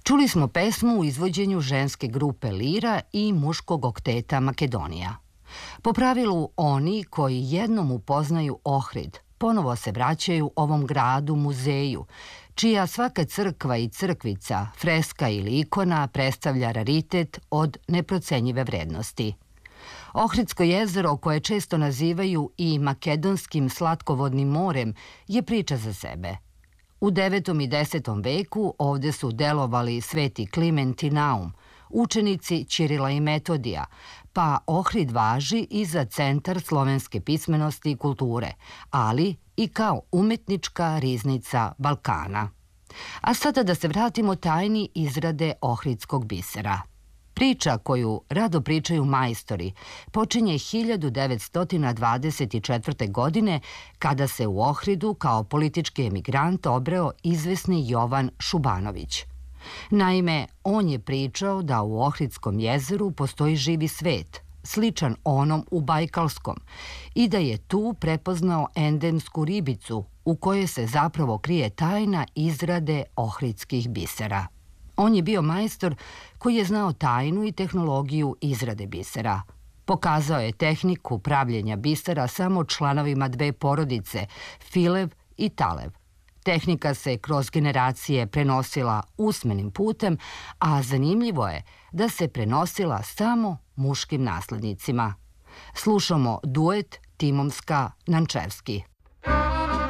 Čuli smo pesmu u izvođenju ženske grupe Lira i muškog okteta Makedonija. Po pravilu, oni koji jednom upoznaju Ohrid ponovo se vraćaju ovom gradu muzeju, čija svaka crkva i crkvica, freska ili ikona predstavlja raritet od neprocenjive vrednosti. Ohridsko jezero, koje često nazivaju i makedonskim slatkovodnim morem, je priča za sebe. U 9. i 10. veku ovde su delovali sveti Kliment i Naum, učenici Ćirila i Metodija, pa Ohrid važi i za centar slovenske pismenosti i kulture, ali i kao umetnička riznica Balkana. A sada da se vratimo tajni izrade ohridskog bisera. Priča koju rado pričaju majstori počinje 1924. godine kada se u Ohridu kao politički emigrant obreo izvesni Jovan Šubanović. Naime, on je pričao da u Ohridskom jezeru postoji živi svet, sličan onom u Bajkalskom, i da je tu prepoznao endemsku ribicu u kojoj se zapravo krije tajna izrade ohridskih bisera. On je bio majstor koji je znao tajnu i tehnologiju izrade bisera. Pokazao je tehniku pravljenja bisera samo članovima dve porodice, Filev i Talev. Tehnika se kroz generacije prenosila usmenim putem, a zanimljivo je da se prenosila samo muškim naslednicima. Slušamo duet Timomska-Nančevski.